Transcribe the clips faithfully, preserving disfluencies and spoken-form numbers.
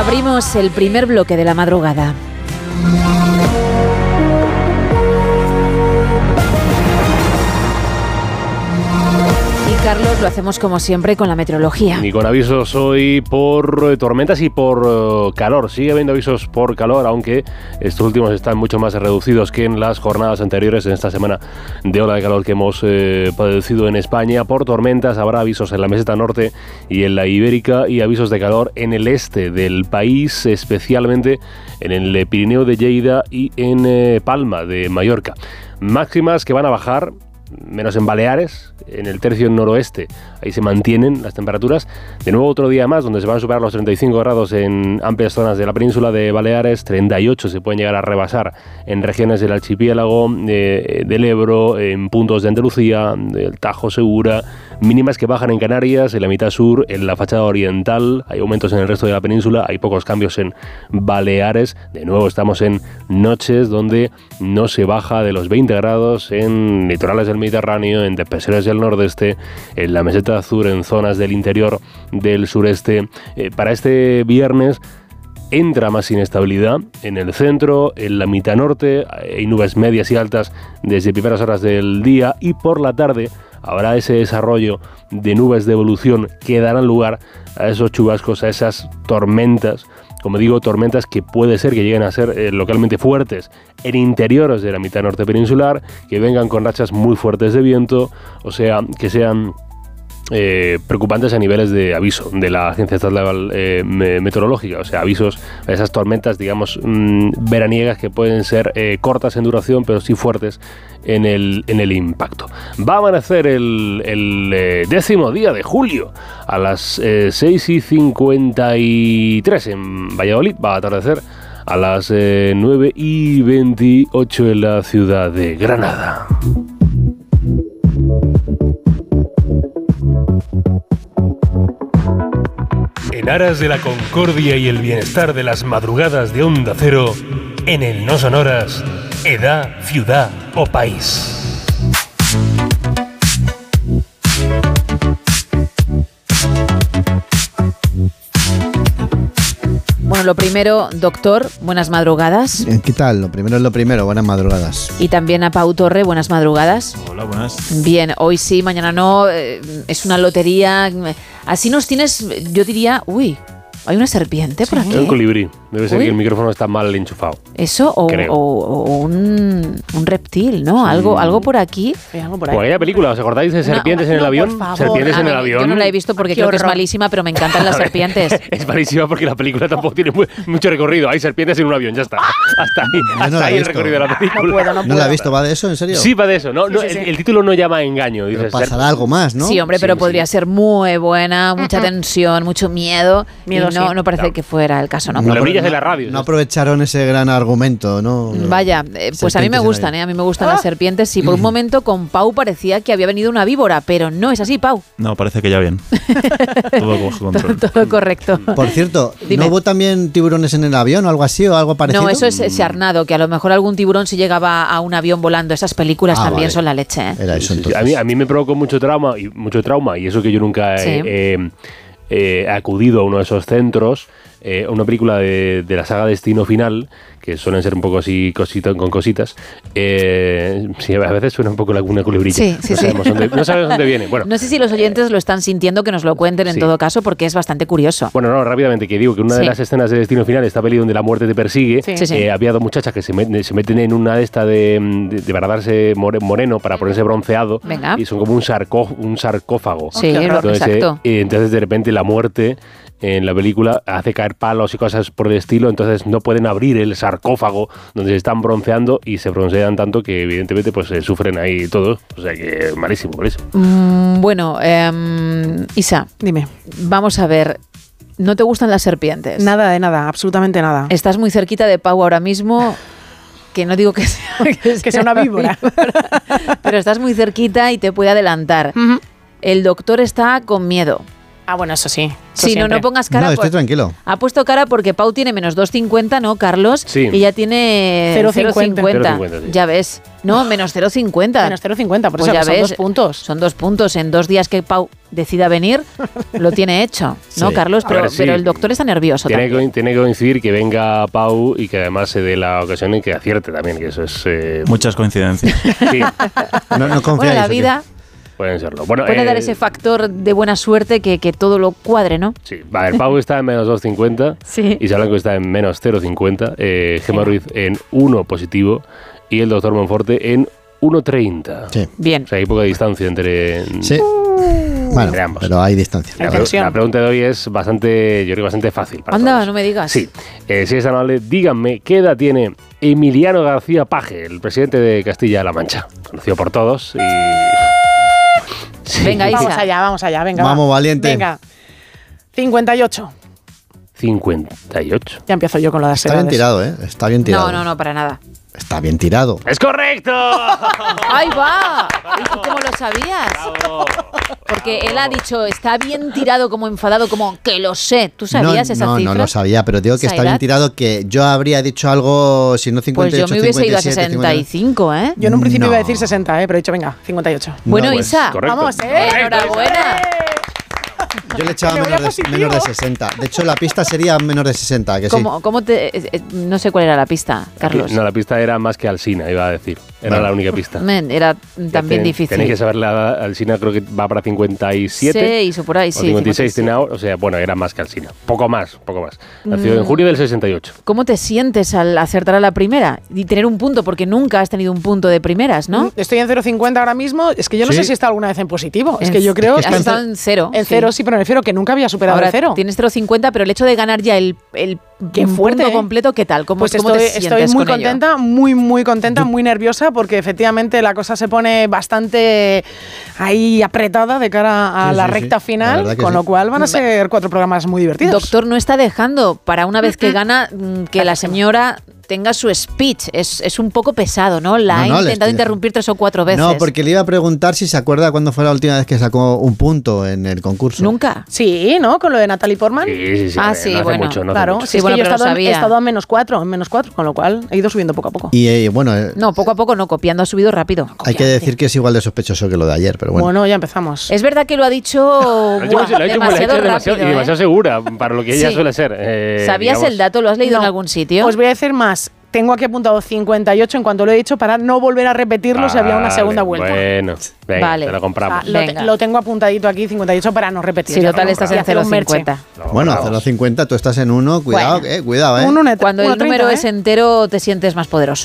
Abrimos el primer bloque de la madrugada. Carlos, lo hacemos como siempre con la meteorología. Y con avisos hoy por tormentas y por uh, calor. Sigue habiendo avisos por calor, aunque estos últimos están mucho más reducidos que en las jornadas anteriores, en esta semana de ola de calor que hemos eh, padecido en España. Por tormentas habrá avisos en la meseta norte y en la ibérica, y avisos de calor en el este del país, especialmente en el Pirineo de Lleida y en eh, Palma de Mallorca. Máximas que van a bajar, menos en Baleares, en el tercio noroeste, ahí se mantienen las temperaturas. De nuevo otro día más, donde se van a superar los treinta y cinco grados en amplias zonas de la península de Baleares, treinta y ocho se pueden llegar a rebasar en regiones del archipiélago, eh, del Ebro, en puntos de Andalucía, del Tajo, Segura. Mínimas que bajan en Canarias, en la mitad sur, en la fachada oriental. Hay aumentos en el resto de la península, hay pocos cambios en Baleares. De nuevo estamos en noches donde no se baja de los veinte grados en litorales del Mediterráneo, en depresiones del nordeste, en la meseta azul, en zonas del interior del sureste. Eh, para este viernes entra más inestabilidad en el centro, en la mitad norte, hay nubes medias y altas desde primeras horas del día, y por la tarde habrá ese desarrollo de nubes de evolución que darán lugar a esos chubascos, a esas tormentas. Como digo, tormentas que puede ser que lleguen a ser eh, localmente fuertes en interiores de la mitad norte peninsular, que vengan con rachas muy fuertes de viento, o sea, que sean Eh, preocupantes a niveles de aviso de la Agencia Estatal eh, Meteorológica, o sea, avisos a esas tormentas, digamos, mmm, veraniegas, que pueden ser eh, cortas en duración, pero sí fuertes en el, en el impacto. Va a amanecer el, el eh, décimo día de julio a las eh, seis y cincuenta y tres en Valladolid. Va a atardecer a las eh, nueve y veintiocho en la ciudad de Granada. En aras de la concordia y el bienestar de las madrugadas de Onda Cero, en el No Sonoras, edad, ciudad o país. Bueno, lo primero, doctor, buenas madrugadas. ¿Qué tal? Lo primero es lo primero, buenas madrugadas. Y también a Pau Torre, buenas madrugadas. Hola, buenas. Bien, hoy sí, mañana no, eh, es una lotería. Así nos tienes, yo diría, uy, hay una serpiente por aquí. Es un colibrí, debe ser Uy. que el micrófono está mal enchufado. Eso, o, o, o un, un reptil, ¿no? Sí. Algo, algo por aquí. Sí, algo por Como ahí. aquella película, ¿os acordáis de serpientes No, en el no, avión? por favor. Serpientes A en el mí, avión. yo no la he visto porque Qué creo que es horror. malísima, pero me encantan las serpientes. Es malísima porque la película tampoco tiene muy- mucho recorrido. Hay serpientes en un avión, ya está. Hasta ahí, Yo no hasta la he ahí el visto. recorrido de la película. No puedo, no ¿No la puedo. has visto? ¿Va de eso? ¿En serio? Sí, va de eso. No, Sí, no, sí, el, sí. el título no llama a engaño. Pero Dices, pasará ser- algo más, ¿no? Sí, hombre, pero Sí, podría sí. ser muy buena, mucha tensión, mucho miedo. Miedo, y no, sí. no parece Claro. que fuera el caso, ¿no? No, lo apro- brillas en la radio. No aprovecharon ese gran argumento, ¿no? Vaya, eh, pues a mí me Serpientes en gustan, avión. ¿eh? A mí me gustan las serpientes. Sí, por un momento con Pau parecía que había venido una víbora, pero no es así, Pau. No, parece que ya bien. Todo bajo control. Todo correcto. Por cierto, Dime. ¿no hubo también tiburones en el avión o algo así o algo parecido? No, eso es Sarnado, que a lo mejor algún tiburón si llegaba a un avión volando. Esas películas Ah, también vale. son la leche, ¿eh? Era eso Sí, sí, entonces. a, mí, a mí me provocó mucho trauma y mucho trauma y eso que yo nunca he, Sí. eh, eh, acudido a uno de esos centros. Eh, una película de, de la saga Destino Final, que suelen ser un poco así cosita, con cositas. Eh, sí, a veces suena un poco la una culebrilla. Sí, sí, no, sí. sabemos dónde, no sabemos dónde viene. Bueno, No sé si los oyentes lo están sintiendo, que nos lo cuenten en Sí. todo caso, porque es bastante curioso. Bueno, no, rápidamente, que digo que una Sí. de las escenas de Destino Final, esta peli donde la muerte te persigue, Sí. Sí, sí. eh, había dos muchachas que se meten, se meten en una de esta de, de, de para darse more- moreno, para ponerse bronceado, Venga. y son como un, sarcó, un sarcófago. Sí, qué horror. Entonces, exacto. eh, y entonces de repente la muerte en la película hace caer palos y cosas por el estilo, entonces no pueden abrir el sarcófago donde se están bronceando y se broncean tanto que evidentemente pues eh, sufren ahí todos, o sea que malísimo, malísimo. Mm, bueno, em, Isa, Dime. vamos a ver. ¿No te gustan las serpientes? Nada de nada, absolutamente nada. Estás muy cerquita de Pau ahora mismo, que no digo que sea, Que sea una víbora. pero estás muy cerquita y te puede adelantar. Ujú. El doctor está con miedo. Ah, bueno, eso sí. Eso Sí, no, siempre. no pongas cara. No, estoy por- tranquilo. Ha puesto cara porque Pau tiene menos dos cincuenta, ¿no, Carlos? Sí. Y ya tiene cero cero cincuenta. cincuenta. cero cincuenta, sí. Ya ves. No, menos cero cincuenta. Menos cero cincuenta, por Pues eso ya que son ves, dos puntos. Son dos puntos. En dos días que Pau decida venir, lo tiene hecho, ¿no, Sí. Carlos? A Pero, ver, sí. pero el doctor está nervioso Tiene que, también. tiene que coincidir que venga Pau y que además se dé la ocasión en que acierte también, que eso es... eh, Muchas coincidencias. sí, No, no confiáis. Bueno, la ¿o qué? vida pueden serlo. Bueno, puede eh, dar ese factor de buena suerte que, que todo lo cuadre, ¿no? Sí, a ver, Pau está en menos dos cincuenta, Sí. Isa Blanco está en menos cero cincuenta, eh, Gemma Ruiz en uno positivo y el doctor Monforte en uno treinta. Sí. Bien. O sea, hay poca distancia entre... Sí. Bueno, Entre ambos. pero hay distancia. La, Hay pre- tensión. la pregunta de hoy es bastante, yo creo, bastante fácil para Anda, todos. no me digas. Sí, eh, si es amable, díganme, ¿qué edad tiene Emiliano García Paje, el presidente de Castilla-La Mancha? Conocido por todos y... Sí. Venga, Isa. Vamos allá, vamos allá, venga. Vamos, va. valiente. Venga. cincuenta y ocho. cincuenta y ocho. Ya empiezo yo con lo de las Está bien edades. tirado, ¿eh? Está bien tirado. No, no, no, para nada. Está bien tirado. ¡Es correcto! ¡Ahí va! ¿Y tú cómo lo sabías? Bravo. Porque él ha dicho, está bien tirado, como enfadado, como que lo sé. ¿Tú sabías no, esa no, cifra? no lo sabía, pero digo que ¿Esa está bien edad? tirado, que yo habría dicho algo, si no Pues cincuenta y yo ocho, me hubiese ido a cincuenta y siete, sesenta y cinco, ¿eh? Yo en un principio No. iba a decir sesenta, ¿eh? Pero he dicho, venga, cincuenta y ocho. Bueno, pues, Isa, correcto. Vamos, ¿eh? enhorabuena. Yo le echaba Le voy a menos de, positivo. menos de sesenta. De hecho, la pista sería menos de sesenta, que sí. ¿Cómo, cómo te, eh, eh, no sé cuál era la pista, Carlos. No, la pista era más que Alsina, iba a decir. Era Vale. la única pista. Men, era también Ten- difícil. Tenéis que saber la edad. Alsina creo que va para cincuenta y siete. Seis o por ahí, o sí. cincuenta y seis cincuenta y siete. tiene ahora. O sea, bueno, era más que Alsina. Poco más, poco más. Nació en junio del sesenta y ocho. ¿Cómo te sientes al acertar a la primera y tener un punto? Porque nunca has tenido un punto de primeras, ¿no? Estoy en cero coma cincuenta ahora mismo. Es que yo no Sí. sé si está alguna vez en positivo. Es En- que yo creo es que has está en estado en cero. en sí. cero, sí, pero me refiero que nunca había superado Ahora el cero. tienes cero coma cincuenta, pero el hecho de ganar ya el, el Qué fuerte, punto ¿eh? completo, ¿qué tal? ¿Cómo, Pues cómo estoy, te sientes estoy muy con ello? contenta, muy, muy contenta, muy nerviosa, porque efectivamente la cosa se pone bastante ahí apretada de cara a Sí, la sí, recta sí. La final, verdad que con sí. lo cual van a ser cuatro programas muy divertidos. Doctor no está dejando para una vez que gana mm, que la señora tenga su speech. Es, es un poco pesado, ¿no? La No, ha no, le intentado estoy interrumpir tres o cuatro veces. No, porque le iba a preguntar si se acuerda cuándo fue la última vez que sacó un punto en el concurso. Nunca. Sí, ¿no? Con lo de Natalie Portman. Sí, sí, sí. Ah, a ver, sí, no hace bueno, mucho, no hace Claro, mucho. sí, Sí, es bueno, que yo he pero lo estado, en, he sabía. estado a menos cuatro, en menos cuatro, con lo cual he ido subiendo poco a poco. Y eh, bueno, eh, No, poco a poco no, copiando ha subido rápido. hay que decir que es igual de sospechoso que lo de ayer, pero bueno. Bueno, ya empezamos. Es verdad que lo ha dicho, Lo ha hecho- buah, lo ha hecho- lo ha hecho demasiado demasiado, rápido. y demasiado ¿eh? segura para lo que ella Sí. suele ser. eh, ¿Sabías digamos. el dato? ¿Lo has leído No. en algún sitio? Os voy a decir más. Tengo aquí apuntado cincuenta y ocho en cuanto lo he dicho para no volver a repetirlo si había una Vale, segunda vuelta. Bueno, venga, Vale. te lo compramos. Ah, lo, te- Venga. lo tengo apuntadito aquí, cincuenta y ocho, para no repetir. Sí, total, estás Y en hacer cero un merche. cincuenta. Lo Bueno, compramos. cero coma cincuenta, tú estás en uno, cuidado, Bueno. eh, cuidado, eh. Un uno- Cuando el uno treinta, número ¿eh? es entero, te sientes más poderoso.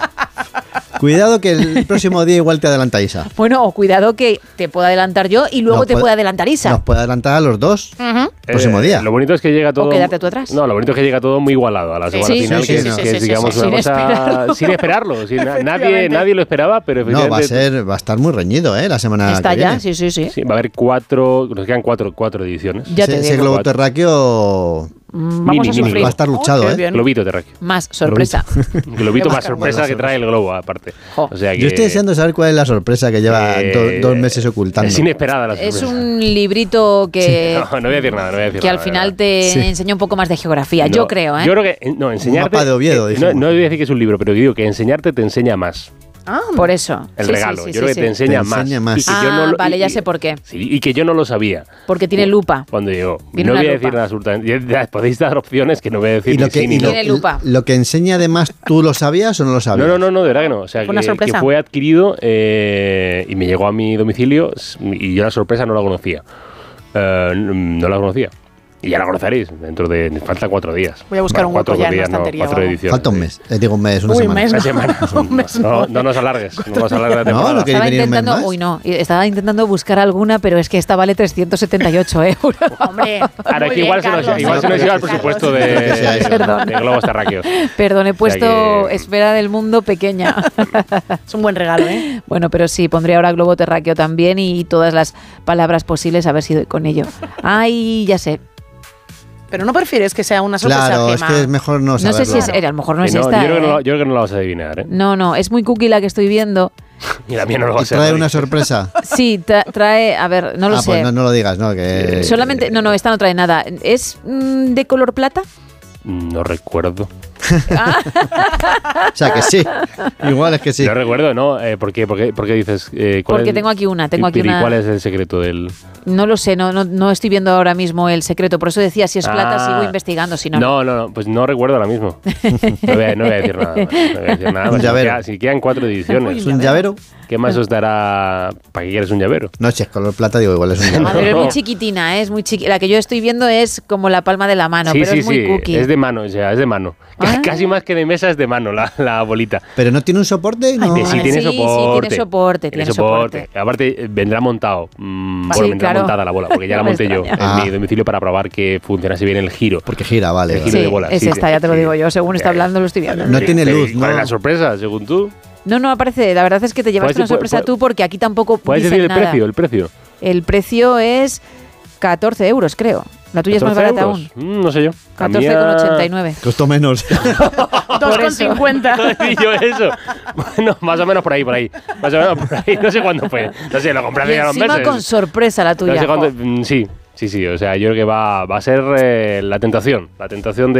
Cuidado que el próximo día igual te adelanta Isa. Bueno, o cuidado que te pueda adelantar yo y luego Nos te puede- pueda adelantar Isa. Nos puede adelantar a los dos. Ujú. Próximo Eh, día. Lo bonito es que llega todo. quedarte tú atrás. No, lo bonito es que llega todo muy igualado a la segunda Sí, final, sí, que, sí, es- sí, que sí, es, sí, digamos, sí, una sin cosa esperarlo. sin esperarlo. sin- nadie, Efectivamente. nadie lo esperaba, pero No, va a efectivamente. ser, va a estar muy reñido, eh, la semana Está que ya, viene. sí, sí, sí. Sí, va a haber cuatro. Nos quedan cuatro, cuatro ediciones. Ya ese, te ese digo. globo Cuatro. terráqueo Mm, Vamos Mini, a mini. sufrir. va a estar luchado, qué eh. bien. Globito terráqueo. Más sorpresa. Globito más Qué sorpresa que trae el globo, aparte. Jo. O sea que, Yo estoy deseando saber cuál es la sorpresa que lleva eh, do- dos meses ocultando. Es inesperada la Es sorpresa. un librito que, No, no voy a decir nada, no voy a decir que al nada, final de te Sí. enseña un poco más de geografía. verdad. Yo No, creo, ¿eh? Yo creo que. eh, No, enseñarte. mapa de Oviedo, eh, no, dijimos. no voy a decir que es un libro, pero digo que enseñarte te enseña más. Ah, Por eso. El Sí, sí, regalo. sí, yo sí, creo que sí. te enseña, Te enseña más. más. Y que Ah, yo no lo- vale, y- ya y- sé por qué. Sí, y que yo no lo sabía. Porque tiene lupa. Cuando llegó. Tiene no una voy a lupa. decir nada absolutamente. ya- ya Podéis dar opciones que no voy a decir Y lo ni que, sí ni y no. lo, Tiene lupa. lo que enseña además, ¿tú lo sabías o no lo No, sabías? no, no, no, de verdad que no. O sea, Fue una que, sorpresa. que fue adquirido eh, y me llegó a mi domicilio s- y yo la sorpresa no la conocía. Eh, n- no la conocía. Y ya la conoceréis dentro de. Faltan cuatro días. Voy a buscar un cuatro hueco ya en la días, no, estantería cuatro o algo. ediciones. Falta un sí. mes. Eh, digo un mes, una Uy, semana. mes. Una semana. Un mes no, no. no nos alargues. No nos alargues la No, temporada. lo que- Estaba venir un mes intentando, más? uy no, estaba intentando buscar alguna, pero es que esta vale trescientos setenta y ocho euros. hombre. Ahora muy que igual, bien, se nos, Carlos. igual se nos lleva el presupuesto de, Que sea eso. de, de globos terráqueos. Perdón, he puesto que- esfera del mundo pequeña. Es un buen regalo, ¿eh? Bueno, pero sí, pondría ahora globo terráqueo también y todas las palabras posibles a ver si doy con ello. Ay, ya sé. Pero no prefieres que sea una sorpresa, Claro, es Gemma? que es mejor no No saberlo. sé si es, eh, a lo mejor no Que es no, esta. yo, creo que ¿eh? no, yo creo que no la vas a adivinar. ¿eh? No, no, es muy cookie la que estoy viendo. Y la mía no lo va a ¿Y ser. trae ¿no? una sorpresa? Sí, tra- trae, a ver, no lo ah, sé. pues no, no lo digas, ¿no? Que, Solamente, no, no, esta no trae nada. ¿Es mm, de color plata? No recuerdo. O sea, que sí. Igual es que sí. No recuerdo, ¿no? Eh, ¿por, qué, por, qué, ¿Por qué dices? Eh, ¿cuál Porque es- tengo aquí una, tengo ¿Y- aquí pero ¿Y una- cuál es el secreto del...? No lo sé, no, no, no estoy viendo ahora mismo el secreto. Por eso decía, si es plata, Ah. sigo investigando. Si no, No, no, no, pues no recuerdo ahora mismo. No voy a, no voy a decir nada más. No voy a decir nada Un más. Si llavero. queda- Si quedan cuatro ediciones. ¿Es un llavero? ¿Qué más os dará para que quieres un llavero? No, si es color plata, digo, igual es un Ah, llavero. pero es No. muy chiquitina, ¿eh? es muy chiqui. La que yo estoy viendo es como la palma de la mano, sí, pero sí, es muy sí, cookie. es de mano, o sea, es de mano. Ah. Casi más que de mesa es de mano la, la bolita. Pero no tiene un soporte, no. Que sí, Ah, tiene sí, sí, soporte. tiene soporte, tiene soporte. Aparte, eh, vendrá montado. Mm, Sí, bueno, vendrá claro. montada la bola, porque ya la No me monté yo en extraña. Ah. mi domicilio para probar que funcionase bien el giro. Porque gira, vale. El vale. giro Sí, de bola. es sí, esta, sí, ya te lo sí. digo yo. Según está Eh, hablando, lo estoy viendo. No tiene Pero, luz, ¿y ¿Cuál ¿no? es la sorpresa, según tú? No, no aparece. La verdad es que te llevaste Puedes- una sorpresa puedes- tú porque aquí tampoco ¿Puedes dicen decir el nada. precio? El precio. El precio es catorce euros, creo. La tuya es más ¿catorce barata euros? aún. Mm, no sé yo. catorce con ochenta y nueve. Costó menos. dos con cincuenta. No decía yo eso. Bueno, más o menos por ahí, por ahí. Más o menos por ahí. No sé cuándo fue. No sé, lo compré Y hace ya unos encima meses. con sorpresa la No tuya. sé cuándo- jo. mm, sí, sí, sí. O sea, yo creo que va, va a ser eh, la tentación. La tentación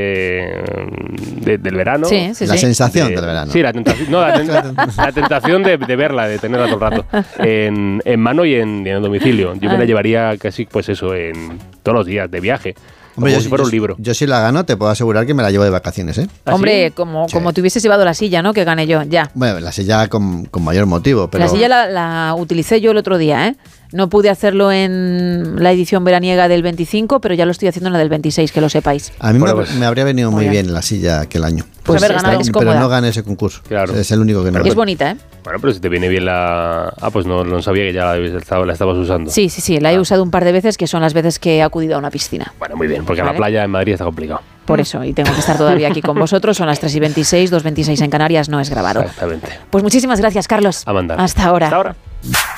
de, de- del verano. Sí, sí, La sí. sensación De- del verano. Sí, la tentación, no, la, ten- la tentación de, de verla, de tenerla todo el rato en, en mano y en, y en el domicilio. Yo me la Ah. llevaría casi, pues eso, en todos los días de viaje. Hombre, como yo, si fuera yo- un libro. Yo si la gano, te puedo asegurar que me la llevo de vacaciones, ¿eh? ¿Ah, Hombre, sí? como, Sí. como te hubieses llevado la silla, ¿no? Que gané yo, ya. Bueno, la silla con, con mayor motivo, pero... La silla la, la utilicé yo el otro día, ¿eh? No pude hacerlo en la edición veraniega del veinticinco, pero ya lo estoy haciendo en la del veintiséis, que lo sepáis. A mí Bueno, me, pues- me habría venido muy Muy bien bien. la silla aquel año. Pues haber esta ganado. es Pero cómoda. no gané ese concurso. Claro. Es el único que no Es gané. bonita, ¿eh? Bueno, pero si te viene bien la... Ah, pues no, no sabía que ya la, estaba- la estabas usando. Sí, sí, sí. La he usado un par de veces, que son las veces que he acudido a una piscina. Bueno, muy bien, porque a Vale. la playa en Madrid está complicado. Por eso, y tengo que estar todavía aquí con vosotros. Son las tres y veintiséis, dos veintiséis en Canarias, no es grabado. Exactamente. Pues muchísimas gracias, Carlos. A mandar. Hasta ahora. Hasta ahora.